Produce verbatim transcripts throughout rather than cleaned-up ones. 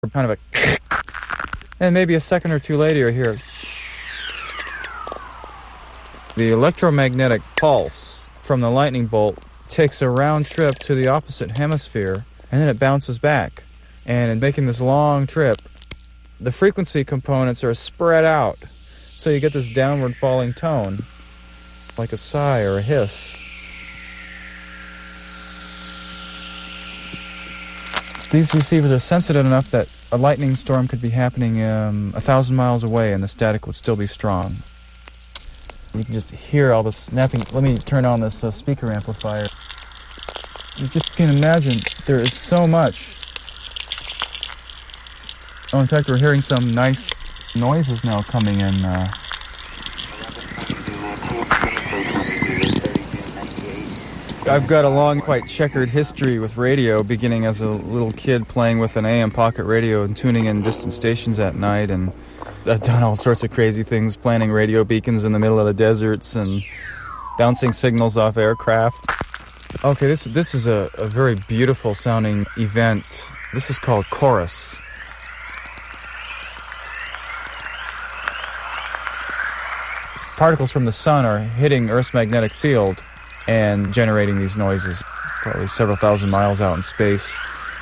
kind of a, and maybe a second or two later you hear the electromagnetic pulse from the lightning bolt takes a round trip to the opposite hemisphere, and then it bounces back. And in making this long trip, the frequency components are spread out, so you get this downward falling tone, like a sigh or a hiss. These receivers are sensitive enough that a lightning storm could be happening um, a thousand miles away and the static would still be strong. You can just hear all the snapping. Let me turn on this uh, speaker amplifier. You just can imagine there is so much. Oh, in fact, we're hearing some nice noises now coming in. Uh, I've got a long, quite checkered history with radio, beginning as a little kid playing with an A M pocket radio and tuning in distant stations at night, and I've done all sorts of crazy things, planting radio beacons in the middle of the deserts and bouncing signals off aircraft. Okay, this this is a, a very beautiful sounding event. This is called chorus. Particles from the sun are hitting Earth's magnetic field and generating these noises, probably several thousand miles out in space.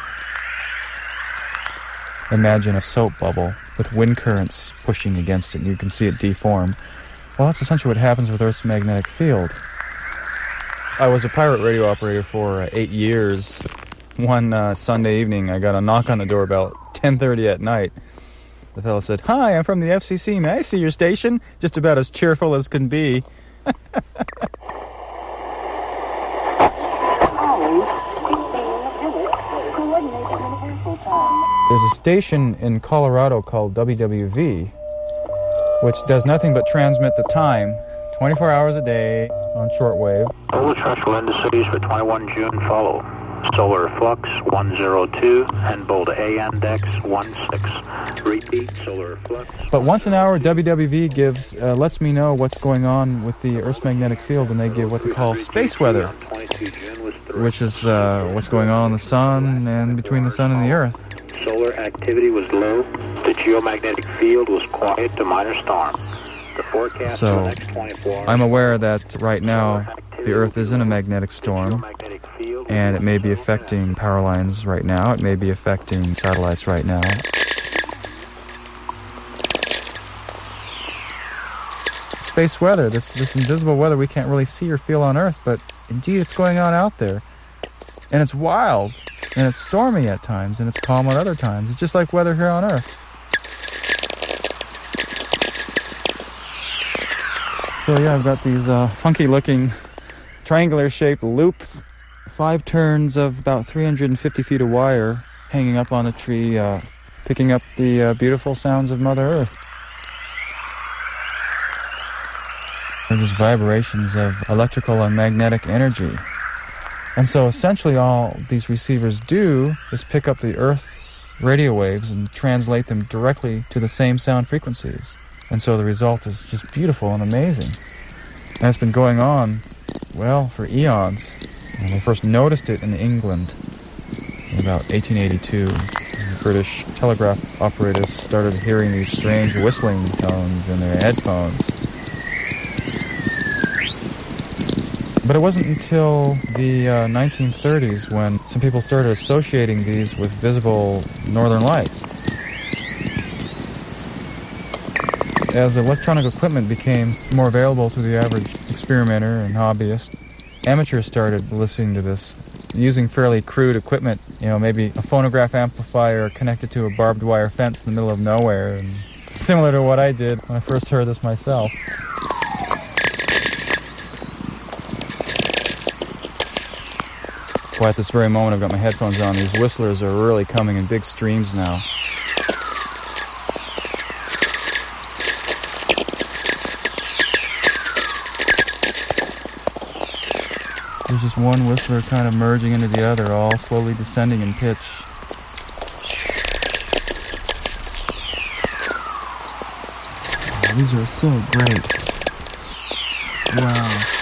Imagine a soap bubble with wind currents pushing against it, and you can see it deform. Well, that's essentially what happens with Earth's magnetic field. I was a pirate radio operator for uh, eight years. One uh, Sunday evening, I got a knock on the door about ten thirty at night. The fellow said, "Hi, I'm from the F C C. May I see your station?" Just about as cheerful as can be. There's a station in Colorado called W W V, which does nothing but transmit the time twenty-four hours a day on shortwave. All the terrestrial indices for twenty-first of June follow. Solar flux one oh two and Bold A index one six. Repeat, solar flux. But once an hour, W W V gives uh, lets me know what's going on with the Earth's magnetic field, and they give what they call space weather, which is uh, what's going on in the sun and between the sun and the Earth. Solar activity was low. The geomagnetic field was quiet to minor storm. The forecast so, for the next twenty-four hours. I'm aware that right now the Earth is in a magnetic storm, and it may be affecting power lines right now. It may be affecting satellites right now. Space weather, this this invisible weather we can't really see or feel on Earth, but indeed it's going on out there. And it's wild, and it's stormy at times, and it's calm at other times. It's just like weather here on Earth. So yeah, I've got these uh, funky-looking triangular-shaped loops, five turns of about three hundred fifty feet of wire hanging up on a tree, uh, picking up the uh, beautiful sounds of Mother Earth. They're just vibrations of electrical and magnetic energy. And so essentially all these receivers do is pick up the Earth's radio waves and translate them directly to the same sound frequencies. And so the result is just beautiful and amazing. And it's been going on, well, for eons. And they first noticed it in England in about eighteen eighty-two. The British telegraph operators started hearing these strange whistling tones in their headphones. But it wasn't until the uh, nineteen thirties when some people started associating these with visible northern lights. As electronic equipment became more available to the average experimenter and hobbyist, amateurs started listening to this using fairly crude equipment, you know, maybe a phonograph amplifier connected to a barbed wire fence in the middle of nowhere, and similar to what I did when I first heard this myself. Well, at this very moment I've got my headphones on, these whistlers are really coming in big streams now. There's just one whistler kind of merging into the other, all slowly descending in pitch. Oh, these are so great. Wow.